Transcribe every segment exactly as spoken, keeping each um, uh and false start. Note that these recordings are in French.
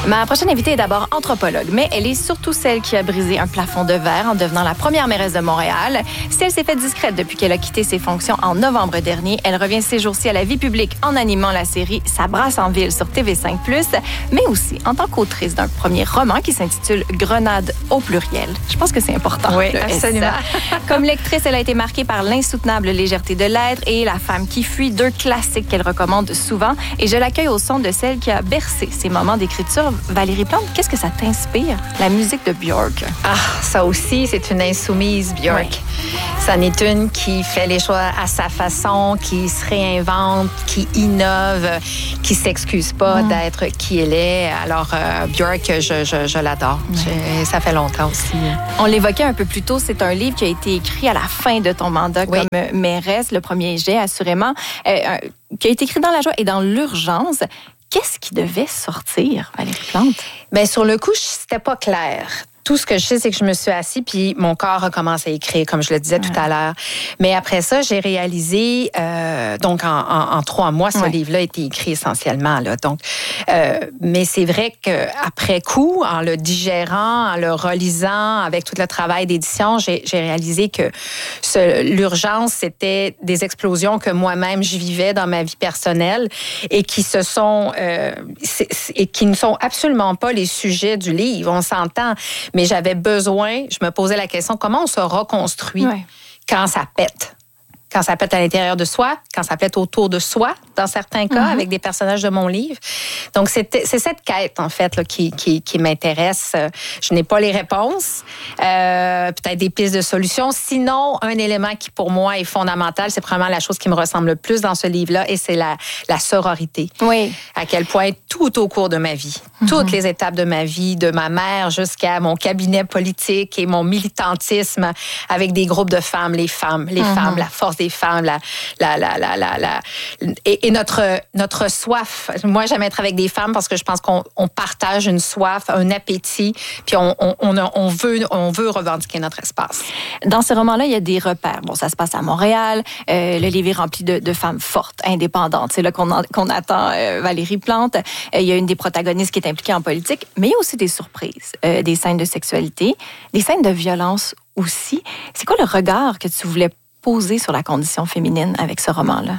Ma prochaine invitée est d'abord anthropologue, mais elle est surtout celle qui a brisé un plafond de verre en devenant la première mairesse de Montréal. Si elle s'est faite discrète depuis qu'elle a quitté ses fonctions en novembre dernier, elle revient ces jours-ci à la vie publique en animant la série Ça brasse en ville sur T V cinq plus, mais aussi en tant qu'autrice d'un premier roman qui s'intitule Grenade au pluriel. Je pense que c'est important. Oui, absolument. Comme lectrice, elle a été marquée par l'insoutenable légèreté de l'être et La femme qui fuit, deux classiques qu'elle recommande souvent. Et je l'accueille au son de celle qui a bercé ses moments d'écriture. Valérie Plante, qu'est-ce que ça t'inspire? La musique de Björk. Ah, ça aussi, c'est une insoumise, Björk. Oui. C'en est une qui fait les choix à sa façon, qui se réinvente, qui innove, qui s'excuse pas mm. d'être qui elle est. Alors, euh, Björk, je, je, je l'adore. Mm. Ça fait longtemps aussi. On l'évoquait un peu plus tôt, c'est un livre qui a été écrit à la fin de ton mandat oui. comme mairesse, le premier jet, assurément, euh, qui a été écrit dans la joie et dans l'urgence. Qu'est-ce qui devait sortir, Valérie Plante? Bien, sur le coup, c'était pas clair. Tout ce que je sais, c'est que je me suis assise puis mon corps a commencé à écrire, comme je le disais ouais. tout à l'heure. Mais après ça, j'ai réalisé, euh, donc en, en, en trois mois, ce ouais. livre-là a été écrit essentiellement. Là. Donc, euh, mais c'est vrai qu'après coup, en le digérant, en le relisant, avec tout le travail d'édition, j'ai, j'ai réalisé que ce, l'urgence, c'était des explosions que moi-même je vivais dans ma vie personnelle et qui se sont euh, et qui ne sont absolument pas les sujets du livre. On s'entend. Mais j'avais besoin, je me posais la question, comment on se reconstruit ouais. quand ça pète? Quand ça pète à l'intérieur de soi, quand ça pète autour de soi, dans certains cas, mm-hmm. avec des personnages de mon livre. Donc, c'est, c'est cette quête, en fait, là, qui, qui, qui m'intéresse. Je n'ai pas les réponses, euh, peut-être des pistes de solutions. Sinon, un élément qui, pour moi, est fondamental, c'est probablement la chose qui me ressemble le plus dans ce livre-là, et c'est la, la sororité. Oui. À quel point, tout au cours de ma vie, mm-hmm. toutes les étapes de ma vie, de ma mère jusqu'à mon cabinet politique et mon militantisme avec des groupes de femmes, les femmes, les mm-hmm. femmes, la force des femmes, la, la, la, la, la, la et, et notre, notre soif. Moi, j'aime être avec des femmes parce que je pense qu'on on partage une soif, un appétit, puis on, on, on, on, veut, on veut revendiquer notre espace. Dans ce roman-là, il y a des repères. Bon, ça se passe à Montréal. Euh, le livre est rempli de, de femmes fortes, indépendantes. C'est là qu'on, en, qu'on attend euh, Valérie Plante. Euh, il y a une des protagonistes qui est impliquée en politique, mais il y a aussi des surprises, euh, des scènes de sexualité, des scènes de violence aussi. C'est quoi le regard que tu voulais poser sur la condition féminine avec ce roman-là?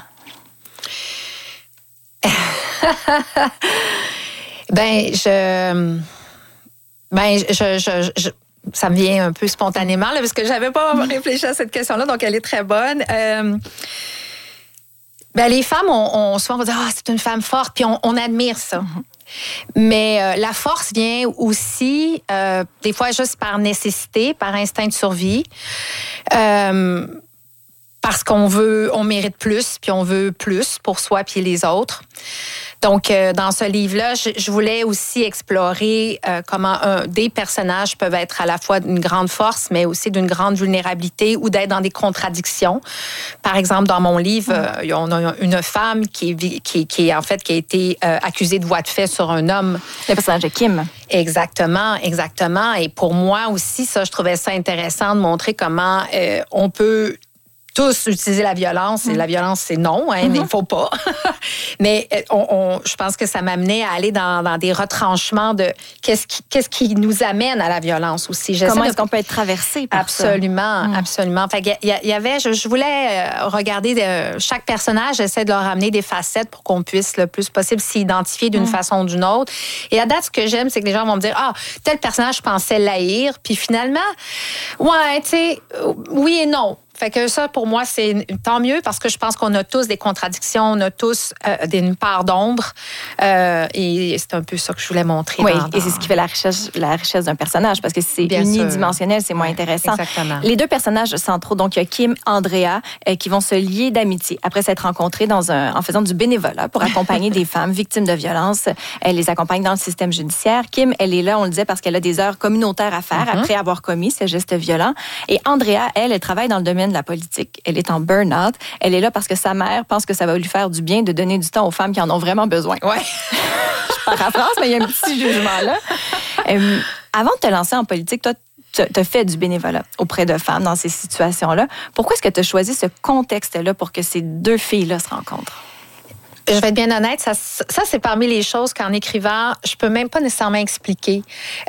ben, je... Ben, je... je, je... Ça me vient un peu spontanément, là, parce que je n'avais pas réfléchi à cette question-là, donc elle est très bonne. Euh, ben, les femmes, on, on souvent va dire « Ah, c'est une femme forte », puis on, on admire ça. Mm-hmm. Mais euh, la force vient aussi, euh, des fois, juste par nécessité, par instinct de survie. Euh, parce qu'on veut, on mérite plus, puis on veut plus pour soi puis les autres. Donc, euh, dans ce livre-là, je, je voulais aussi explorer euh, comment un, des personnages peuvent être à la fois d'une grande force, mais aussi d'une grande vulnérabilité ou d'être dans des contradictions. Par exemple, dans mon livre, euh, on a une femme qui est, qui, qui est en fait qui a été euh, accusée de voies de fait sur un homme. Le personnage de Kim. Exactement, exactement. Et pour moi aussi, ça, je trouvais ça intéressant de montrer comment euh, on peut tous utiliser la violence. Et mmh. la violence, c'est non, hein, mmh. il ne faut pas. Mais on, on, je pense que ça m'amenait à aller dans, dans des retranchements de qu'est-ce qui, qu'est-ce qui nous amène à la violence aussi. J'essaie Comment de... est-ce qu'on peut être traversé par absolument, ça? Mmh. Absolument. Fait qu'il y, y avait, je, je voulais regarder de, chaque personnage, j'essaie de leur amener des facettes pour qu'on puisse le plus possible s'identifier d'une mmh. façon ou d'une autre. Et à date, ce que j'aime, c'est que les gens vont me dire, ah, tel personnage, je pensais l'haïr. Puis finalement, ouais, tu sais, oui et non. Fait que ça, pour moi, c'est tant mieux parce que je pense qu'on a tous des contradictions, on a tous euh, une part d'ombre. Euh, et c'est un peu ça que je voulais montrer. Oui, dans, dans... et c'est ce qui fait la richesse, la richesse d'un personnage parce que si c'est Bien unidimensionnel, sûr. C'est moins ouais, intéressant. Exactement. Les deux personnages centraux, donc il y a Kim, Andrea, euh, qui vont se lier d'amitié après s'être rencontrés dans un, en faisant du bénévolat pour accompagner des femmes victimes de violences. Elle les accompagne dans le système judiciaire. Kim, elle est là, on le disait, parce qu'elle a des heures communautaires à faire mm-hmm. après avoir commis ce geste violent. Et Andrea, elle, elle travaille dans le domaine de la politique. Elle est en burn-out. Elle est là parce que sa mère pense que ça va lui faire du bien de donner du temps aux femmes qui en ont vraiment besoin. Ouais. Je paraphrase, mais il y a un petit jugement là. Euh, avant de te lancer en politique, toi, tu as fait du bénévolat auprès de femmes dans ces situations-là. Pourquoi est-ce que tu as choisi ce contexte-là pour que ces deux filles-là se rencontrent? Je vais être bien honnête, ça, ça c'est parmi les choses qu'en écrivant, je peux même pas nécessairement expliquer.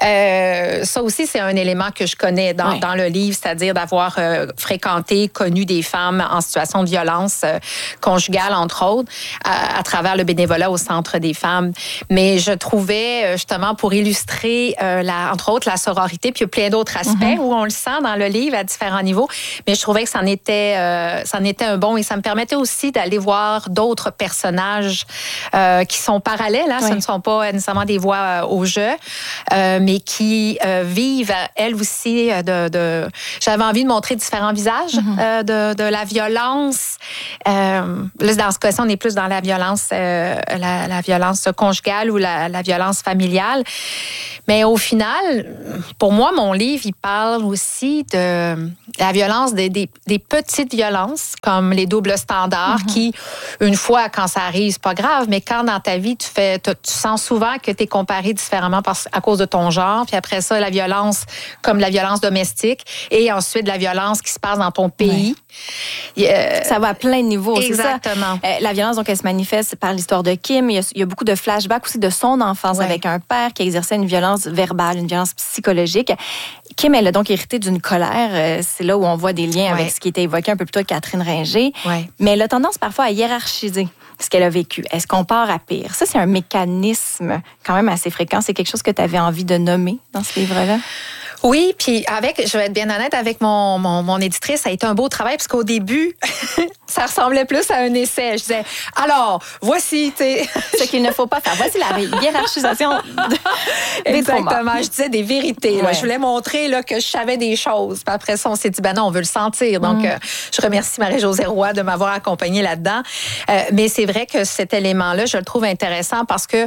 Euh, ça aussi, c'est un élément que je connais dans, ouais. dans le livre, c'est-à-dire d'avoir euh, fréquenté, connu des femmes en situation de violence euh, conjugale, entre autres, à, à travers le bénévolat au Centre des femmes. Mais je trouvais, justement, pour illustrer, euh, la, entre autres, la sororité, puis il y a plein d'autres aspects mm-hmm. où on le sent dans le livre à différents niveaux, mais je trouvais que c'en était, euh, c'en était un bon et ça me permettait aussi d'aller voir d'autres personnages Euh, qui sont parallèles, hein, oui. ce ne sont pas nécessairement des voix euh, au jeu, euh, mais qui euh, vivent, elles aussi, de, de... J'avais envie de montrer différents visages mm-hmm. euh, de, de la violence. Euh, là, dans ce cas-ci, on est plus dans la violence, euh, la, la violence conjugale ou la, la violence familiale. Mais au final, pour moi, mon livre, il parle aussi de la violence, des, des, des petites violences, comme les doubles standards, mm-hmm. qui, une fois, quand ça arrive, c'est pas grave, mais quand dans ta vie, tu fais, tu sens souvent que tu es comparé différemment par, à cause de ton genre, puis après ça, la violence, comme la violence domestique, et ensuite la violence qui se passe dans ton pays. Ouais. Euh, ça va à plein de niveaux, exactement. C'est ça. Euh, la violence, donc, elle se manifeste par l'histoire de Kim. Il y a, il y a beaucoup de flashbacks aussi de son enfance ouais. avec un père qui exerçait une violence verbale, une violence psychologique. Kim, elle a donc hérité d'une colère. C'est là où on voit des liens ouais. avec ce qui était évoqué un peu plus tôt, Catherine Ringer. Ouais. Mais elle a tendance parfois à hiérarchiser ce qu'elle a vécu. Est-ce qu'on part à pire? Ça, c'est un mécanisme quand même assez fréquent. C'est quelque chose que tu avais envie de nommer dans ce livre-là? Oui, puis avec, je vais être bien honnête, avec mon, mon, mon éditrice, ça a été un beau travail, parce qu'au début, ça ressemblait plus à un essai. Je disais, alors, voici, tu sais... Ce qu'il ne faut pas faire. Voici la hiérarchisation de... Exactement. Je disais des vérités. Ouais. Là. Je voulais montrer là, que je savais des choses. Puis après ça, on s'est dit, ben non, on veut le sentir. Donc, mm. euh, je remercie Marie-Josée Roy de m'avoir accompagnée là-dedans. Euh, mais c'est vrai que cet élément-là, je le trouve intéressant parce que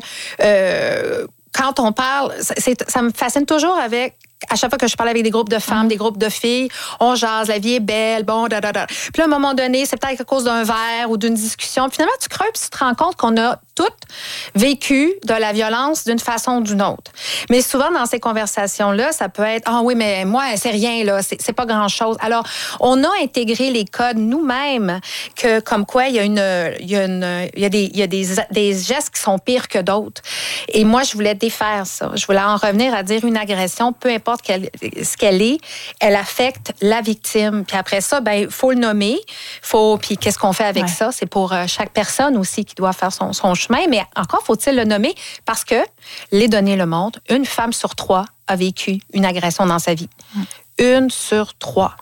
euh, quand on parle, c'est, ça me fascine toujours avec... À chaque fois que je parle avec des groupes de femmes, des groupes de filles, on jase, la vie est belle, bon, da, da, da. Puis là, à un moment donné, c'est peut-être à cause d'un verre ou d'une discussion. Puis finalement, tu creuses puis tu te rends compte qu'on a toutes vécu de la violence d'une façon ou d'une autre. Mais souvent, dans ces conversations-là, ça peut être « Ah oui, mais moi, c'est rien, là, c'est, c'est pas grand-chose. » Alors, on a intégré les codes nous-mêmes, que comme quoi il y a, une, il y a, une, il y a, des, il y a des, des gestes qui sont pires que d'autres. Et moi, je voulais défaire ça. Je voulais en revenir à dire une agression, peu importe Qu'elle, ce qu'elle est, elle affecte la victime. Puis après ça, ben il faut le nommer. Faut, puis qu'est-ce qu'on fait avec ouais. ça? C'est pour chaque personne aussi qui doit faire son, son chemin. Mais encore faut-il le nommer parce que les données le montrent. Une femme sur trois a vécu une agression dans sa vie. Mm. Une sur trois.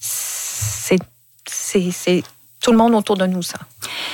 C'est, c'est, c'est tout le monde autour de nous, ça.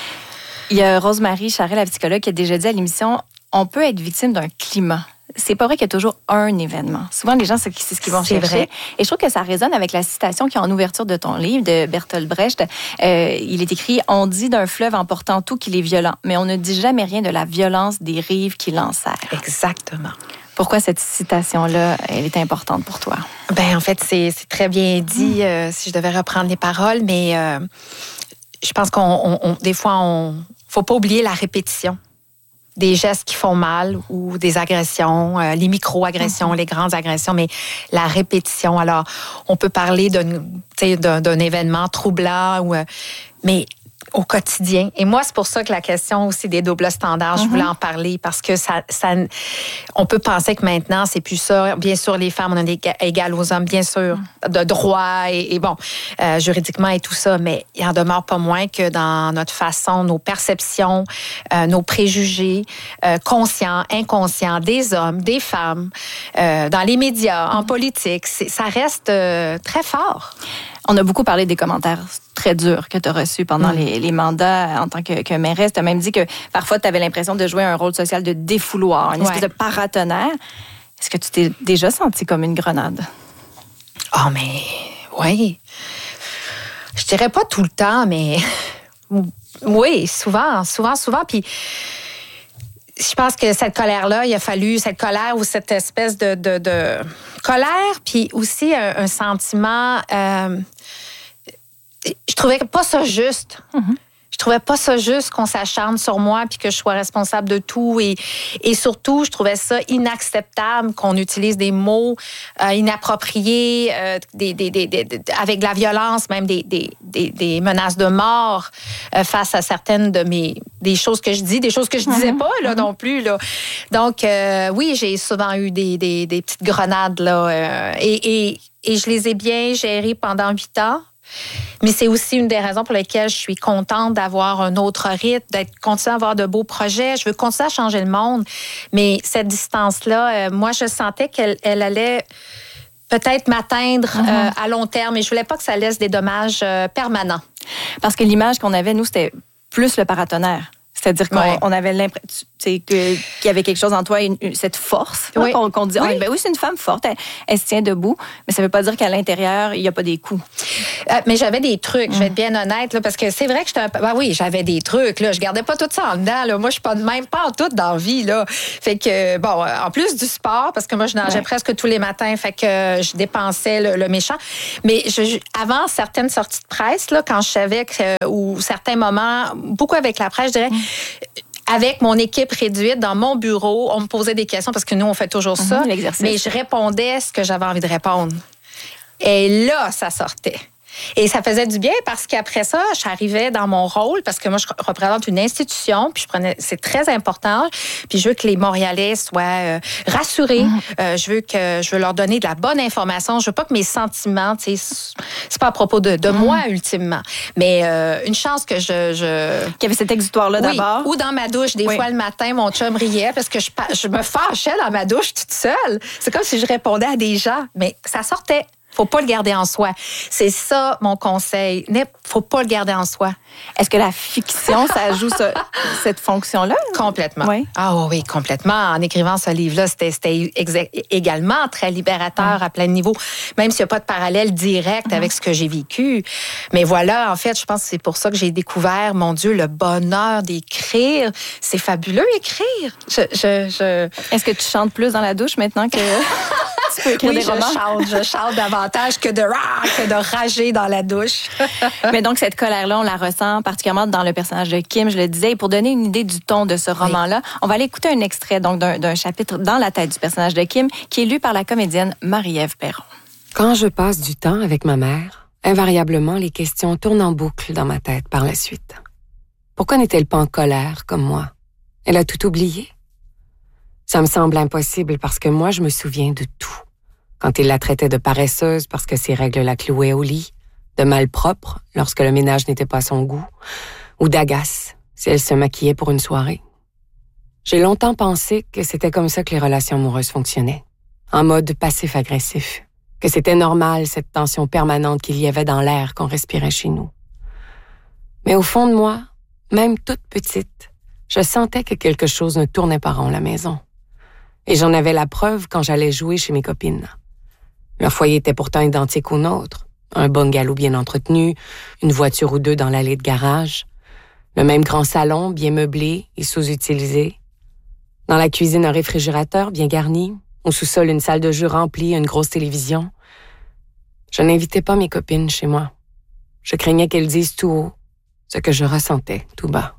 Il y a Rosemarie Charest, la psychologue, qui a déjà dit à l'émission, on peut être victime d'un climat. C'est pas vrai qu'il y a toujours un événement. Souvent, les gens, c'est ce qu'ils vont c'est chercher. Vrai. Et je trouve que ça résonne avec la citation qui est en ouverture de ton livre, de Bertolt Brecht. Euh, il est écrit « On dit d'un fleuve emportant tout qu'il est violent, mais on ne dit jamais rien de la violence des rives qui l'enserrent. » Exactement. Pourquoi cette citation-là, elle est importante pour toi? Ben en fait, c'est, c'est très bien dit, mmh. euh, si je devais reprendre les paroles, mais euh, je pense qu'on, on, on, des fois, on faut pas oublier la répétition. Des gestes qui font mal ou des agressions, euh, les micro-agressions, mm-hmm. les grandes agressions, mais la répétition. Alors, on peut parler d'un, d'un, d'un événement troublant, ou, euh, mais au quotidien. Et moi, c'est pour ça que la question aussi des doubles standards, mm-hmm. je voulais en parler parce que ça, ça, on peut penser que maintenant, c'est plus ça. Bien sûr, les femmes, on est égales aux hommes, bien sûr, mm-hmm. de droit et, et bon, euh, juridiquement et tout ça, mais il en demeure pas moins que dans notre façon, nos perceptions, euh, nos préjugés, euh, conscients, inconscients, des hommes, des femmes, euh, dans les médias, en mm-hmm. politique, c'est, ça reste euh, très fort. On a beaucoup parlé des commentaires très durs que tu as reçus pendant mmh. les, les mandats en tant que, que mairesse. Tu as même dit que parfois, tu avais l'impression de jouer un rôle social de défouloir, une ouais. espèce de paratonnerre. Est-ce que tu t'es déjà sentie comme une grenade? Oh, mais oui. Je dirais pas tout le temps, mais oui, souvent, souvent, souvent. Puis je pense que cette colère-là, il a fallu, cette colère ou cette espèce de, de, de colère, puis aussi un, un sentiment... Euh, je trouvais pas ça juste. Mm-hmm. Je Je trouvais pas ça juste qu'on s'acharne sur moi puis que je sois responsable de tout. Et, et surtout, je trouvais ça inacceptable qu'on utilise des mots euh, inappropriés, euh, des, des, des, des, avec de la violence, même des, des, des, des menaces de mort euh, face à certaines de mes des choses que je dis, des choses que je disais pas là, non plus. Là. Donc, euh, oui, j'ai souvent eu des, des, des petites grenades. Là, euh, et, et, et je les ai bien gérées pendant huit ans. Mais c'est aussi une des raisons pour lesquelles je suis contente d'avoir un autre rythme, d'être continuer à avoir de beaux projets. Je veux continuer à changer le monde. Mais cette distance-là, euh, moi, je sentais qu'elle elle allait peut-être m'atteindre mm-hmm. euh, à long terme. Et je voulais pas que ça laisse des dommages euh, permanents. Parce que l'image qu'on avait, nous, c'était plus le paratonnerre. C'est-à-dire qu'on ouais. on avait l'impression que, qu'il y avait quelque chose en toi, une, une, cette force oui. qu'on, qu'on dit, oui. Oh, ben oui, c'est une femme forte, elle, elle se tient debout, mais ça ne veut pas dire qu'à l'intérieur, il n'y a pas des coups. Euh, mais j'avais des trucs, mm. je vais être bien honnête, là, parce que c'est vrai que j'étais un peu... Ben oui, j'avais des trucs, là, je gardais pas tout ça en dedans. Là. Moi, je suis pas de même, pas en tout dans la vie. Là. Fait que, bon, en plus du sport, parce que moi, je nageais ouais. presque tous les matins, fait que je dépensais le, le méchant. Mais je, avant certaines sorties de presse, là, quand je savais que, ou certains moments, beaucoup avec la presse, je dirais... Mm. Avec mon équipe réduite, dans mon bureau, on me posait des questions parce que nous, on fait toujours ça. Mmh, mais je répondais ce que j'avais envie de répondre. Et là, ça sortait. Et ça faisait du bien parce qu'après ça, j'arrivais dans mon rôle, parce que moi, je représente une institution, puis je prenais, c'est très important, puis je veux que les Montréalais soient euh, rassurés, mmh. euh, je veux que je veux leur donner de la bonne information, je veux pas que mes sentiments, tu sais, c'est pas à propos de, de mmh. moi, ultimement, mais euh, une chance que je... je... Qu'il y avait cet exutoire-là oui, d'abord. Ou dans ma douche, des oui. fois, le matin, mon chum riait parce que je, je me fâchais dans ma douche toute seule. C'est comme si je répondais à des gens, mais ça sortait. Faut pas le garder en soi. C'est ça, mon conseil. Faut pas le garder en soi. Est-ce que la fiction, ça joue ce, cette fonction-là? Complètement. Oui. Ah oui, complètement. En écrivant ce livre-là, c'était, c'était exa- également très libérateur mmh. à plein niveau, même s'il n'y a pas de parallèle direct mmh. avec ce que j'ai vécu. Mais voilà, en fait, je pense que c'est pour ça que j'ai découvert, mon Dieu, le bonheur d'écrire. C'est fabuleux, écrire. Je, je, je... Est-ce que tu chantes plus dans la douche maintenant que... Tu peux écrire oui, des je romans? chante, je chante davantage que de, que de rager dans la douche. Mais donc, cette colère-là, on la ressent particulièrement dans le personnage de Kim, je le disais. Et pour donner une idée du ton de ce roman-là, oui. on va aller écouter un extrait donc, d'un, d'un chapitre dans la tête du personnage de Kim, qui est lu par la comédienne Marie-Ève Perron. Quand je passe du temps avec ma mère, invariablement, les questions tournent en boucle dans ma tête par la suite. Pourquoi n'est-elle pas en colère comme moi? Elle a tout oublié? Ça me semble impossible parce que moi, je me souviens de tout. Quand il la traitait de paresseuse parce que ses règles la clouaient au lit, de malpropre lorsque le ménage n'était pas à son goût, ou d'agace si elle se maquillait pour une soirée. J'ai longtemps pensé que c'était comme ça que les relations amoureuses fonctionnaient, en mode passif-agressif, que c'était normal cette tension permanente qu'il y avait dans l'air qu'on respirait chez nous. Mais au fond de moi, même toute petite, je sentais que quelque chose ne tournait pas rond à la maison. Et j'en avais la preuve quand j'allais jouer chez mes copines. Leur foyer était pourtant identique au nôtre. Un bungalow bien entretenu, une voiture ou deux dans l'allée de garage, le même grand salon bien meublé et sous-utilisé. Dans la cuisine, un réfrigérateur bien garni, au sous-sol, une salle de jeu remplie, une grosse télévision. Je n'invitais pas mes copines chez moi. Je craignais qu'elles disent tout haut ce que je ressentais tout bas.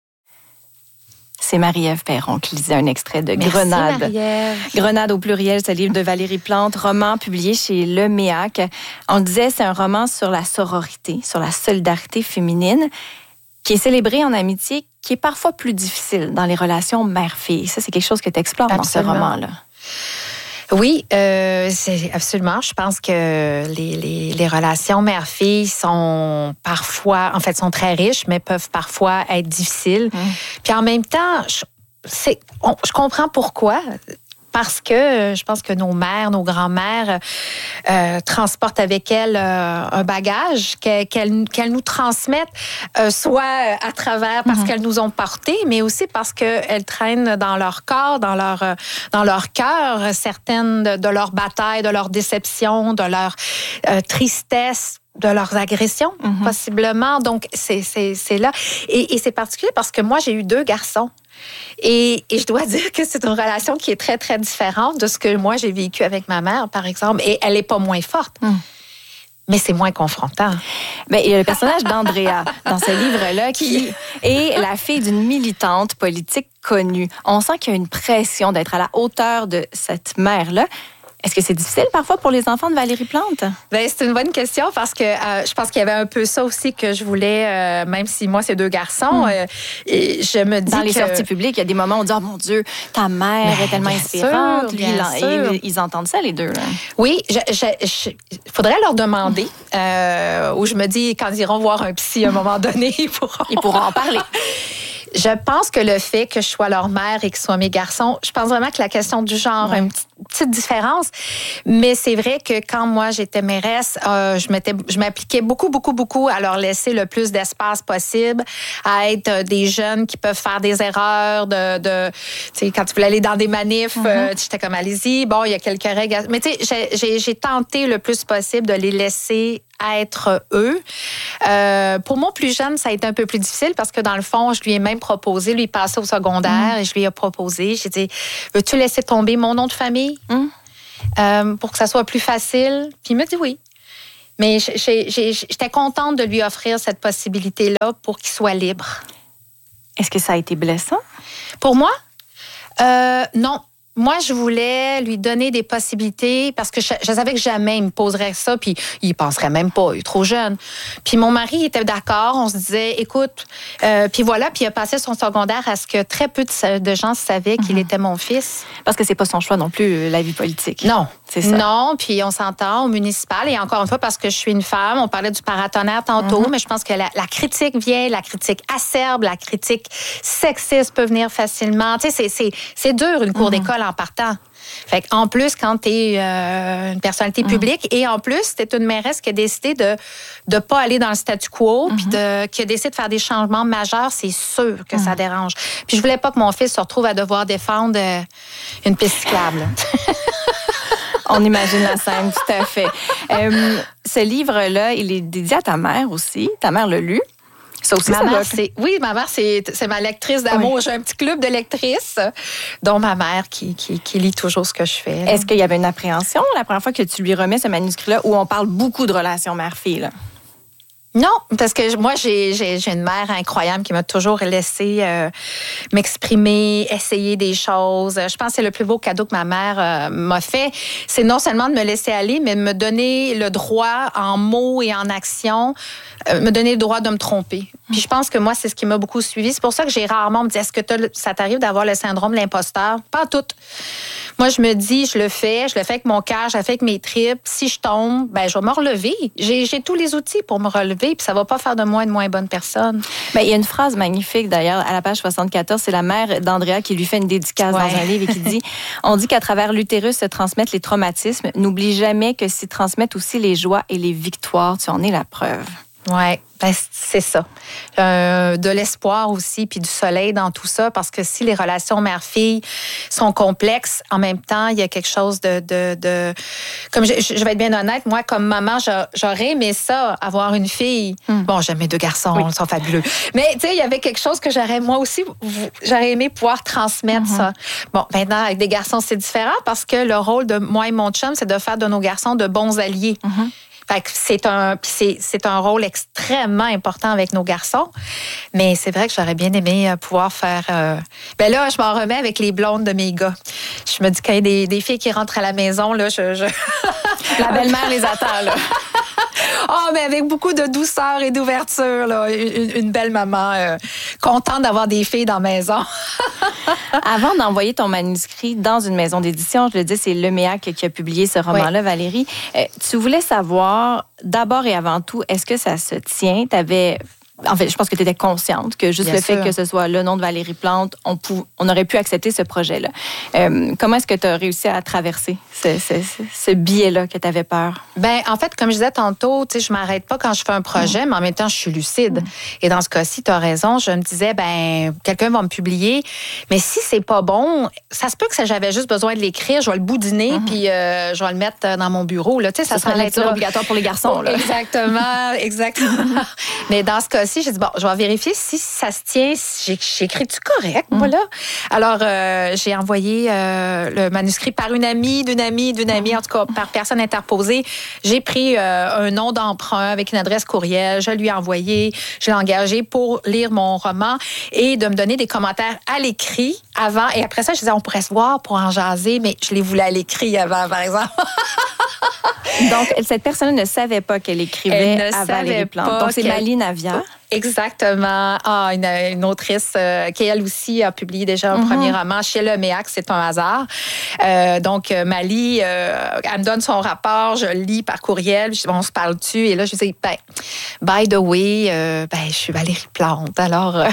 C'est Marie-Ève Perron qui lisait un extrait de Merci, Grenade. Marie-Ève. Grenade au pluriel, c'est un livre de Valérie Plante, roman publié chez Le Méac. On disait, c'est un roman sur la sororité, sur la solidarité féminine, qui est célébrée en amitié, qui est parfois plus difficile dans les relations mère-fille. Ça, c'est quelque chose que tu explores dans ce roman-là. Oui, euh, c'est absolument. Je pense que les, les, les relations mère-fille sont parfois, en fait, sont très riches, mais peuvent parfois être difficiles. Mmh. Puis en même temps, je, c'est, on, je comprends pourquoi. Parce que je pense que nos mères, nos grands-mères euh, transportent avec elles euh, un bagage qu'elles, qu'elles, qu'elles nous transmettent, euh, soit à travers parce mm-hmm. qu'elles nous ont porté, mais aussi parce qu'elles traînent dans leur corps, dans leur, dans leur cœur, certaines de, de leurs batailles, de leurs déceptions, de leur euh, tristesse, de leurs agressions, mm-hmm. possiblement. Donc, c'est, c'est, c'est là. Et, et c'est particulier parce que moi, j'ai eu deux garçons. Et, et je dois dire que c'est une relation qui est très, très différente de ce que moi, j'ai vécu avec ma mère, par exemple. Et elle n'est pas moins forte. Mm. Mais c'est moins confrontant. Bien, il y a le personnage d'Andrea dans ce livre-là qui est la fille d'une militante politique connue. On sent qu'il y a une pression d'être à la hauteur de cette mère-là. Est-ce que c'est difficile parfois pour les enfants de Valérie Plante? Bien, c'est une bonne question parce que euh, je pense qu'il y avait un peu ça aussi que je voulais, euh, même si moi, c'est deux garçons. Mm. Euh, et je me dis Dans les que... sorties publiques, il y a des moments où on dit « Oh mon Dieu, ta mère ben, est tellement inspirante. » Lui, ils, ils entendent ça, les deux. Là. Oui, il faudrait leur demander. Euh, où je me dis, quand ils iront voir un psy à un moment donné, ils pourront, ils pourront en parler. Je pense que le fait que je sois leur mère et qu'ils soient mes garçons, je pense vraiment que la question du genre a une petite, petite différence. Mais c'est vrai que quand moi, j'étais mairesse, euh, je, m'étais, je m'appliquais beaucoup, beaucoup, beaucoup à leur laisser le plus d'espace possible, à être des jeunes qui peuvent faire des erreurs. De, de, tu sais, quand tu voulais aller dans des manifs, mm-hmm. euh, j'étais comme, allez-y, bon, il y a quelques règles. Mais tu sais, j'ai, j'ai, j'ai tenté le plus possible de les laisser être eux. Euh, pour mon plus jeune, ça a été un peu plus difficile parce que dans le fond, je lui ai même proposé, lui, il passait au secondaire mmh. et je lui ai proposé, j'ai dit, veux-tu laisser tomber mon nom de famille mmh. euh, pour que ça soit plus facile? Puis il m'a dit oui. Mais j'ai, j'ai, j'étais contente de lui offrir cette possibilité-là pour qu'il soit libre. Est-ce que ça a été blessant? Pour moi? Euh, non. Moi, je voulais lui donner des possibilités parce que je, je savais que jamais il me poserait ça, puis il penserait même pas, il est trop jeune. Puis mon mari était d'accord, on se disait, écoute, euh, puis voilà, puis il a passé son secondaire à ce que très peu de, de gens savaient qu'il mm-hmm. était mon fils. Parce que c'est pas son choix non plus, la vie politique. Non. C'est ça. Non, puis on s'entend au municipal, et encore une fois, parce que je suis une femme, on parlait du paratonnerre tantôt, mm-hmm. mais je pense que la, la critique vient, la critique acerbe, la critique sexiste peut venir facilement. Tu sais, c'est, c'est, c'est dur, une cour mm-hmm. d'école en partant. Fait en plus, quand tu es euh, une personnalité publique, mm. et en plus, tu es une mairesse qui a décidé de ne pas aller dans le statu quo, mm-hmm. puis de, qui a décidé de faire des changements majeurs, c'est sûr que mm. ça dérange. Puis je voulais pas que mon fils se retrouve à devoir défendre euh, une piste cyclable. On imagine la scène, tout à fait. Euh, ce livre-là, il est dédié à ta mère aussi. Ta mère l'a lu. Ça aussi, ma ça mère, doit... c'est, oui, ma mère, c'est, c'est ma lectrice d'amour. Oui. J'ai un petit club de lectrices, dont ma mère qui, qui, qui lit toujours ce que je fais. Là. Est-ce qu'il y avait une appréhension la première fois que tu lui remets ce manuscrit-là où on parle beaucoup de relations mère-fille, là? Non, parce que moi, j'ai, j'ai, j'ai une mère incroyable qui m'a toujours laissé euh, m'exprimer, essayer des choses. Je pense que c'est le plus beau cadeau que ma mère euh, m'a fait. C'est non seulement de me laisser aller, mais de me donner le droit en mots et en action, euh, me donner le droit de me tromper. Puis je pense que moi, c'est ce qui m'a beaucoup suivi. C'est pour ça que j'ai rarement me dit, est-ce que ça t'arrive d'avoir le syndrome de l'imposteur? Pas tout. Moi, je me dis, je le fais, je le fais avec mon cœur, je le fais avec mes tripes. Si je tombe, ben, je vais me relever. J'ai, j'ai tous les outils pour me relever, puis ça va pas faire de moi une moins bonne personne. Bien, il y a une phrase magnifique, d'ailleurs, à la page soixante-quatorze, c'est la mère d'Andrea qui lui fait une dédicace ouais. dans un livre et qui dit « On dit qu'à travers l'utérus se transmettent les traumatismes. N'oublie jamais que s'y transmettent aussi les joies et les victoires. Tu en es la preuve. » Oui, ben c'est ça. Euh, de l'espoir aussi, puis du soleil dans tout ça, parce que si les relations mère-fille sont complexes, en même temps, il y a quelque chose de... de, de comme je, je vais être bien honnête, moi, comme maman, j'aurais aimé ça, avoir une fille. Mm. Bon, j'aime mes deux garçons, oui. Ils sont fabuleux. Mais, tu sais, il y avait quelque chose que j'aurais, moi aussi, j'aurais aimé pouvoir transmettre mm-hmm. ça. Bon, maintenant, avec des garçons, c'est différent, parce que le rôle de moi et mon chum, c'est de faire de nos garçons de bons alliés. Mm-hmm. Fait que c'est un, c'est, c'est un rôle extrêmement important avec nos garçons. Mais c'est vrai que j'aurais bien aimé pouvoir faire... Euh... Ben là, je m'en remets avec les blondes de mes gars. Je me dis qu'il y a des, des filles qui rentrent à la maison, là, je... je... La belle-mère les attend, là. Oh, mais avec beaucoup de douceur et d'ouverture, là. Une, une belle maman euh, contente d'avoir des filles dans la maison. Avant d'envoyer ton manuscrit dans une maison d'édition, je le dis, c'est Leméac qui a publié ce roman-là, oui. Valérie. Euh, tu voulais savoir, d'abord et avant tout, est-ce que ça se tient? Tu avais... En fait, je pense que tu étais consciente que juste Bien le sûr. Fait que ce soit le nom de Valérie Plante, on, pou... on aurait pu accepter ce projet-là. Euh, comment est-ce que tu as réussi à traverser ce, ce, ce biais-là que tu avais peur? Bien, en fait, comme je disais tantôt, tu sais, je m'arrête pas quand je fais un projet, mmh. mais en même temps, je suis lucide. Mmh. Et dans ce cas-ci, tu as raison. Je me disais, ben, quelqu'un va me publier, mais si c'est pas bon, ça se peut que ça, j'avais juste besoin de l'écrire, je vais le boudiner, mmh. puis euh, je vais le mettre dans mon bureau. Là. Tu sais, ça, ça serait lecture obligatoire pour les garçons. Là. Exactement, exactement. Mais dans ce cas-ci, j'ai dit, bon, je vais vérifier si ça se tient, si j'ai écrit-tu correct, mm. voilà. Alors, euh, j'ai envoyé euh, le manuscrit par une amie d'une amie, d'une amie, en tout cas par personne interposée. J'ai pris euh, un nom d'emprunt avec une adresse courriel, je lui ai envoyé, je l'ai engagé pour lire mon roman et de me donner des commentaires à l'écrit avant. Et après ça, je disais, on pourrait se voir pour en jaser, mais je les voulais à l'écrit avant, par exemple. Donc, cette personne ne savait pas qu'elle écrivait Elle ne à Valérie Plante. pas Donc, c'est qu'elle... Mali Navia. Exactement. Ah, une, une autrice euh, qui, elle aussi, a publié déjà un mm-hmm. premier roman chez Le Méac, c'est un hasard. Euh, donc, Mali, euh, elle me donne son rapport, je le lis par courriel, on se parle-tu? Et là, je dis, ben, by the way, euh, ben, je suis Valérie Plante. Alors... Euh...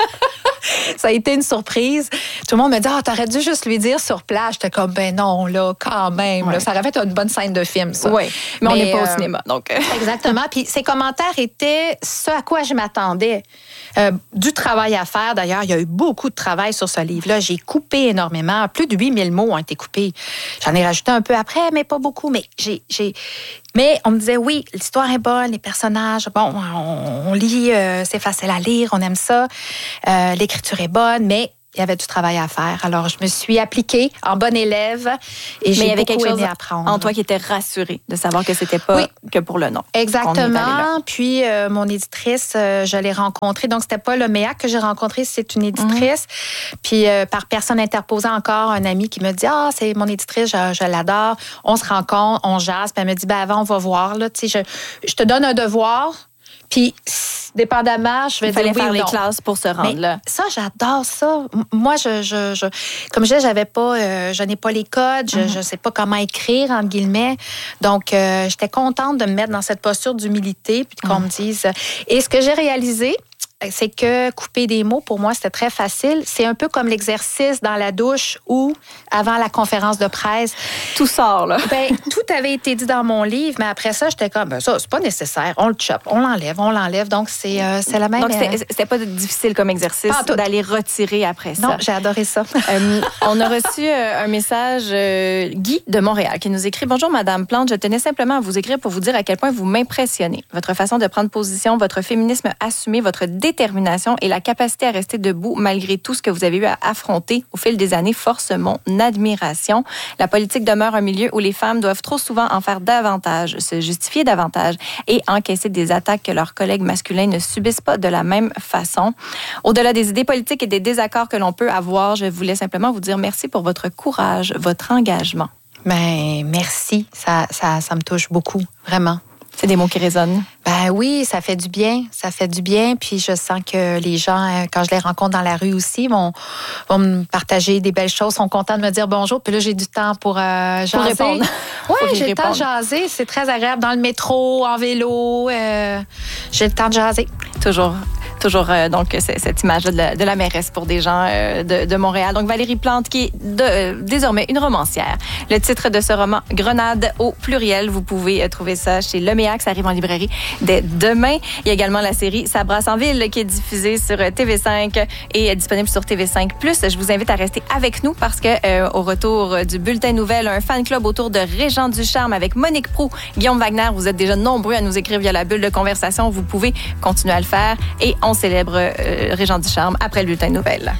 Ça a été une surprise. Tout le monde me dit, ah, oh, t'aurais dû juste lui dire sur place. J'étais comme, ben non, là, quand même. Ouais. Là, ça aurait fait une bonne scène de film, ça. Oui, mais, mais on n'est pas euh, au cinéma, donc. Exactement. Puis ces commentaires étaient ce à quoi je m'attendais. Euh, du travail à faire. D'ailleurs, il y a eu beaucoup de travail sur ce livre-là. J'ai coupé énormément. Plus de huit mille mots ont été coupés. J'en ai rajouté un peu après, mais pas beaucoup. Mais j'ai... j'ai... Mais on me disait, oui, l'histoire est bonne, les personnages, bon, on, on lit, euh, c'est facile à lire, on aime ça. Euh, l'écriture est bonne, mais il y avait du travail à faire. Alors, je me suis appliquée en bonne élève et j'ai beaucoup quelque aimé chose apprendre. En toi qui était rassurée de savoir que c'était pas oui. que pour le nom. Exactement. Puis, euh, mon éditrice, euh, je l'ai rencontrée. Donc, c'était pas le Méac que j'ai rencontré, c'est une éditrice. Mm-hmm. Puis, euh, par personne interposée encore, un ami qui me dit, ah, c'est mon éditrice, je, je l'adore. On se rencontre, on jase. Puis, elle me dit, ben avant, on va voir. Là, tu sais, je, je te donne un devoir. Puis, dépendamment, je vais Il fallait dire oui faire ou les non. classes pour se rendre Mais là. Ça, j'adore ça. Moi, je, je, je comme je disais, j'avais pas, euh, je n'ai pas les codes, je, mm-hmm. je sais pas comment écrire entre guillemets. Donc, euh, j'étais contente de me mettre dans cette posture d'humilité, puis qu'on mm-hmm. me dise. Et ce que j'ai réalisé, c'est que couper des mots, pour moi, c'était très facile. C'est un peu comme l'exercice dans la douche ou avant la conférence de presse. Tout sort, là. Ben, tout avait été dit dans mon livre, mais après ça, j'étais comme, ben, ça, c'est pas nécessaire. On le chope, on l'enlève, on l'enlève. Donc, c'est, euh, c'est la même... Donc, c'était, c'était pas difficile comme exercice d'aller retirer après ça. Non, j'ai adoré ça. euh, on a reçu euh, un message, euh, Guy de Montréal, qui nous écrit « Bonjour, Madame Plante, je tenais simplement à vous écrire pour vous dire à quel point vous m'impressionnez. Votre façon de prendre position, votre féminisme assumé, votre détermination et la capacité à rester debout malgré tout ce que vous avez eu à affronter au fil des années force mon admiration. La politique demeure un milieu où les femmes doivent trop souvent en faire davantage, se justifier davantage et encaisser des attaques que leurs collègues masculins ne subissent pas de la même façon. Au-delà des idées politiques et des désaccords que l'on peut avoir, je voulais simplement vous dire merci pour votre courage, votre engagement. » Ben, merci. Ça, ça, ça me touche beaucoup, vraiment. C'est des mots qui résonnent. Ben oui, ça fait du bien. Ça fait du bien. Puis je sens que les gens, quand je les rencontre dans la rue aussi, vont, vont me partager des belles choses, sont contents de me dire bonjour. Puis là, j'ai du temps pour euh, jaser. Pour répondre. Oui, j'ai le temps de jaser. C'est très agréable. Dans le métro, en vélo, euh, j'ai le temps de jaser. Toujours. Toujours euh, donc cette image de la, de la mairesse pour des gens euh, de, de Montréal. Donc Valérie Plante qui est de, euh, désormais une romancière. Le titre de ce roman, Grenade au pluriel. Vous pouvez euh, trouver ça chez Le Méac. Ça arrive en librairie dès demain. Il y a également la série Ça brasse en ville qui est diffusée sur T V cinq et est disponible sur T V cinq plus. Je vous invite à rester avec nous parce que euh, au retour du bulletin nouvelle, un fan club autour de Régent Ducharme avec Monique Proulx, Guillaume Wagner. Vous êtes déjà nombreux à nous écrire via la bulle de conversation. Vous pouvez continuer à le faire et on On célèbre euh, Régent Ducharme après le bulletin de nouvelles.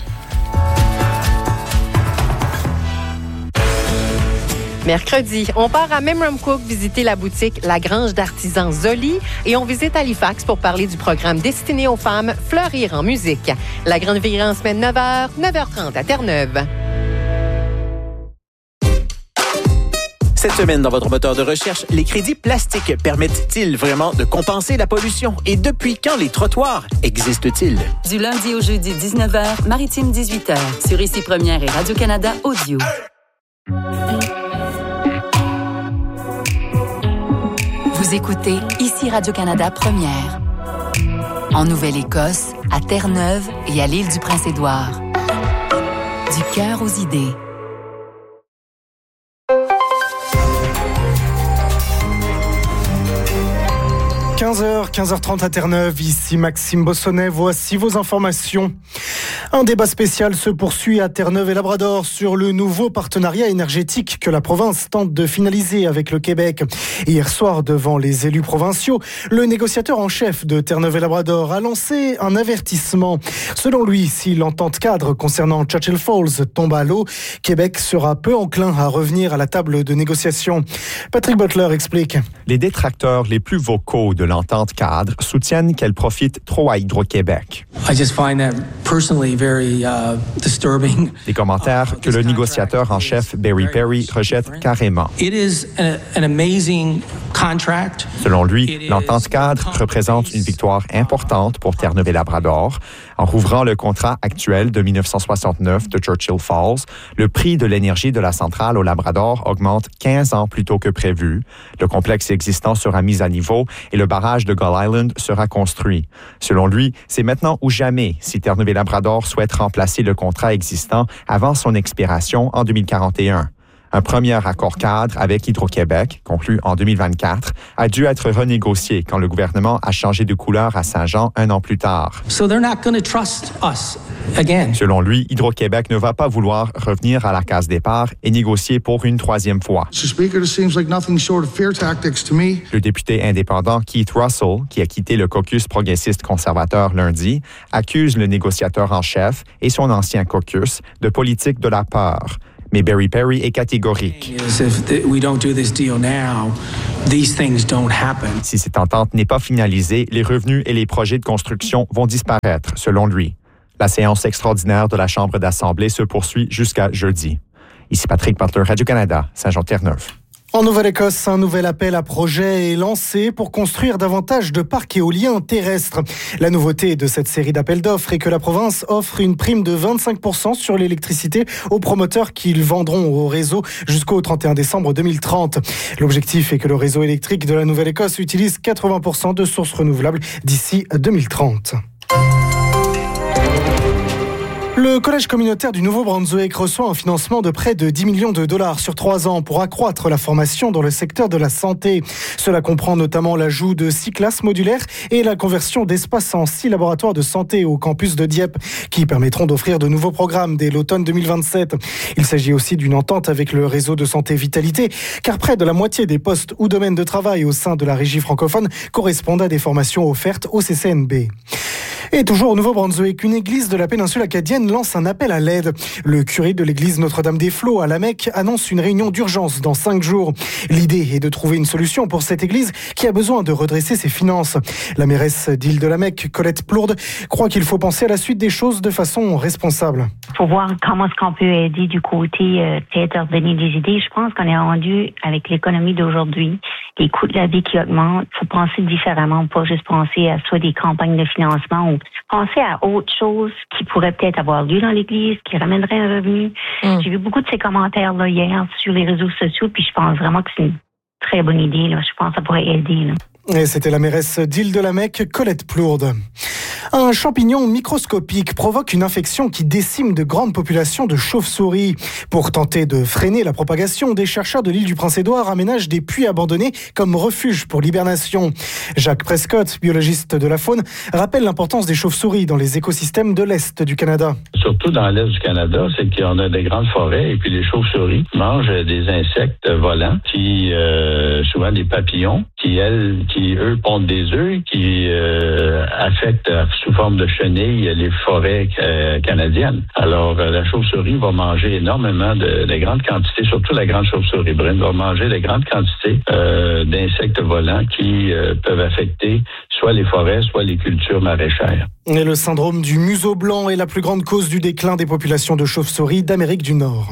Mercredi, on part à Memramcook visiter la boutique La Grange d'artisans Zoli et on visite Halifax pour parler du programme destiné aux femmes Fleurir en musique. La grande virée en semaine neuf heures, neuf heures trente à Terre-Neuve. Cette semaine, dans votre moteur de recherche, les crédits plastiques permettent-ils vraiment de compenser la pollution? Et depuis quand les trottoirs existent-ils? Du lundi au jeudi, dix-neuf heures, Maritime dix-huit heures, sur Ici Première et Radio-Canada Audio. Vous écoutez Ici Radio-Canada Première. En Nouvelle-Écosse, à Terre-Neuve et à l'île du Prince-Édouard. Du cœur aux idées. quinze heures, quinze heures trente à Terre-Neuve, ici Maxime Bossonnet, voici vos informations. Un débat spécial se poursuit à Terre-Neuve-et-Labrador sur le nouveau partenariat énergétique que la province tente de finaliser avec le Québec. Hier soir, devant les élus provinciaux, le négociateur en chef de Terre-Neuve-et-Labrador a lancé un avertissement. Selon lui, si l'entente cadre concernant Churchill Falls tombe à l'eau, Québec sera peu enclin à revenir à la table de négociation. Patrick Butler explique. Les détracteurs les plus vocaux de l'entente cadre soutiennent qu'elle profite trop à Hydro-Québec. I just find that personally very uh, disturbing. Des commentaires que le négociateur en chef Barry Perry rejette carrément. It is an, an amazing contract. Selon lui, l'entente cadre représente une victoire importante pour Terre-Neuve-et-Labrador. En rouvrant le contrat actuel de dix-neuf cent soixante-neuf de Churchill Falls, le prix de l'énergie de la centrale au Labrador augmente quinze ans plus tôt que prévu. Le complexe existant sera mis à niveau et le barrage de Gull Island sera construit. Selon lui, c'est maintenant ou jamais si Terre-Neuve-et-Labrador souhaite remplacer le contrat existant avant son expiration en deux mille quarante et un. Un premier accord cadre avec Hydro-Québec, conclu en deux mille vingt-quatre, a dû être renégocié quand le gouvernement a changé de couleur à Saint-Jean un an plus tard. So they're not going to trust us again. Selon lui, Hydro-Québec ne va pas vouloir revenir à la case départ et négocier pour une troisième fois. Speaker, this seems like nothing short of fear tactics to me. Le député indépendant Keith Russell, qui a quitté le caucus progressiste conservateur lundi, accuse le négociateur en chef et son ancien caucus de politique de la peur. Mais Barry Perry est catégorique. Si cette entente n'est pas finalisée, les revenus et les projets de construction vont disparaître, selon lui. La séance extraordinaire de la Chambre d'Assemblée se poursuit jusqu'à jeudi. Ici Patrick Butler, Radio-Canada, Saint-Jean-Terre-Neuve. En Nouvelle-Écosse, un nouvel appel à projet est lancé pour construire davantage de parcs éoliens terrestres. La nouveauté de cette série d'appels d'offres est que la province offre une prime de vingt-cinq pour cent sur l'électricité aux promoteurs qui le vendront au réseau jusqu'au trente et un décembre deux mille trente. L'objectif est que le réseau électrique de la Nouvelle-Écosse utilise quatre-vingts pour cent de sources renouvelables d'ici deux mille trente. Le Collège communautaire du Nouveau-Brunswick reçoit un financement de près de dix millions de dollars sur trois ans pour accroître la formation dans le secteur de la santé. Cela comprend notamment l'ajout de six classes modulaires et la conversion d'espaces en six laboratoires de santé au campus de Dieppe, qui permettront d'offrir de nouveaux programmes dès l'automne deux mille vingt-sept. Il s'agit aussi d'une entente avec le réseau de santé Vitalité, car près de la moitié des postes ou domaines de travail au sein de la régie francophone correspondent à des formations offertes au C C N B. Et toujours au Nouveau-Brunswick, une église de la péninsule acadienne lance un appel à l'aide. Le curé de l'église Notre-Dame-des-Flots à La Mecque annonce une réunion d'urgence dans cinq jours. L'idée est de trouver une solution pour cette église qui a besoin de redresser ses finances. La mairesse d'Île-de-la-Mecque, Colette Plourde, croit qu'il faut penser à la suite des choses de façon responsable. Il faut voir comment est-ce qu'on peut aider du côté, euh, peut-être donner des idées. Je pense qu'on est rendu avec l'économie d'aujourd'hui, les coûts de la vie qui augmentent. Il faut penser différemment, pas juste penser à soit des campagnes de financement ou penser à autre chose qui pourrait peut-être avoir lieu dans l'Église, qui ramènerait un revenu. Mm. J'ai vu beaucoup de ces commentaires-là hier sur les réseaux sociaux, puis je pense vraiment que c'est une très bonne idée. Là. Je pense que ça pourrait aider. Là. Et c'était la mairesse d'Île-de-la-Mecque, Colette Plourde. Un champignon microscopique provoque une infection qui décime de grandes populations de chauves-souris. Pour tenter de freiner la propagation, des chercheurs de l'île du Prince-Édouard aménagent des puits abandonnés comme refuge pour l'hibernation. Jacques Prescott, biologiste de la faune, rappelle l'importance des chauves-souris dans les écosystèmes de l'Est du Canada. Surtout dans l'Est du Canada, c'est qu'on a des grandes forêts et puis les chauves-souris mangent des insectes volants, qui euh, souvent des papillons, qui, elles, qui eux pondent des œufs, qui euh, affectent sous forme de chenilles les forêts euh, canadiennes. Alors, euh, la chauve-souris va manger énormément de, de grandes quantités, surtout la grande chauve-souris brune, va manger de grandes quantités euh, d'insectes volants qui euh, peuvent affecter soit les forêts, soit les cultures maraîchères. Et le syndrome du museau blanc est la plus grande cause du déclin des populations de chauves-souris d'Amérique du Nord.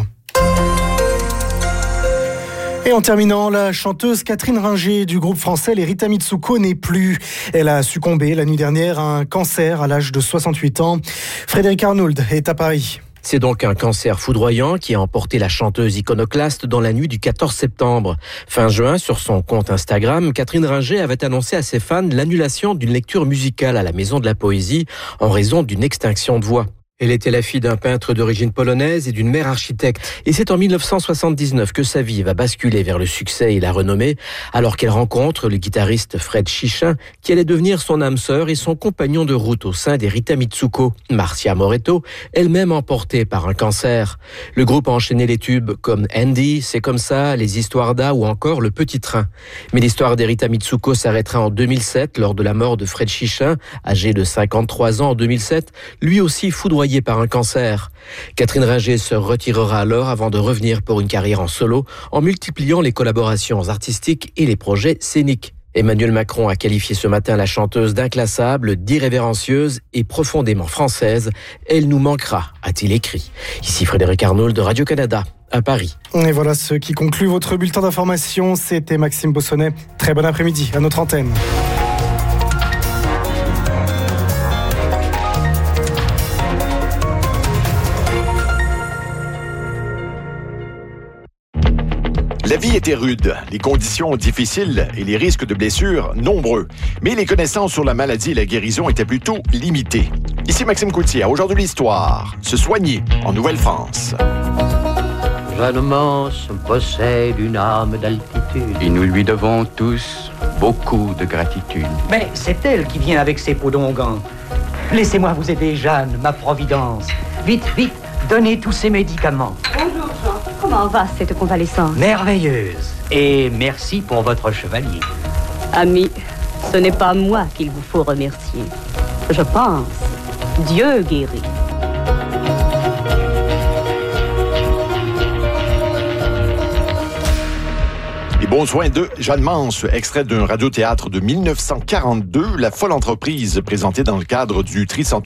Et en terminant, la chanteuse Catherine Ringer du groupe français Les Rita Mitsuko n'est plus. Elle a succombé la nuit dernière à un cancer à l'âge de soixante-huit ans. Frédéric Arnould est à Paris. C'est donc un cancer foudroyant qui a emporté la chanteuse iconoclaste dans la nuit du quatorze septembre. Fin juin, sur son compte Instagram, Catherine Ringer avait annoncé à ses fans l'annulation d'une lecture musicale à la Maison de la Poésie en raison d'une extinction de voix. Elle était la fille d'un peintre d'origine polonaise et d'une mère architecte. Et c'est en dix-neuf cent soixante-dix-neuf que sa vie va basculer vers le succès et la renommée, alors qu'elle rencontre le guitariste Fred Chichin, qui allait devenir son âme sœur et son compagnon de route au sein des Rita Mitsuko, Marcia Moretto, elle-même emportée par un cancer. Le groupe a enchaîné les tubes comme Andy, C'est comme ça, Les Histoires d'A ou encore Le Petit Train. Mais l'histoire des Rita Mitsuko s'arrêtera en deux mille sept, lors de la mort de Fred Chichin, âgé de cinquante-trois ans en deux mille sept, lui aussi foudroyé par un cancer. Catherine Ringer se retirera alors avant de revenir pour une carrière en solo en multipliant les collaborations artistiques et les projets scéniques. Emmanuel Macron a qualifié ce matin la chanteuse d'inclassable, d'irrévérencieuse et profondément française. Elle nous manquera, a-t-il écrit. Ici Frédéric Arnould de Radio-Canada, à Paris. Et voilà ce qui conclut votre bulletin d'information. C'était Maxime Bossonnet. Très bon après-midi à notre antenne. La vie était rude, les conditions difficiles et les risques de blessures nombreux. Mais les connaissances sur la maladie et la guérison étaient plutôt limitées. Ici Maxime Coutier, aujourd'hui l'histoire. Se soigner en Nouvelle-France. Jeanne Mance possède une âme d'altitude. Et nous lui devons tous beaucoup de gratitude. Mais c'est elle qui vient avec ses podongans. Laissez-moi vous aider, Jeanne, ma providence. Vite, vite, donnez tous ces médicaments. Bonjour, Jean. Comment va cette convalescence? Merveilleuse. Et merci pour votre chevalier. Ami, ce n'est pas moi qu'il vous faut remercier. Je pense, Dieu guérit. Les bons soins de Jeanne Mance, extrait d'un radiothéâtre de mille neuf cent quarante-deux, La folle entreprise, présentée dans le cadre du tricentenaire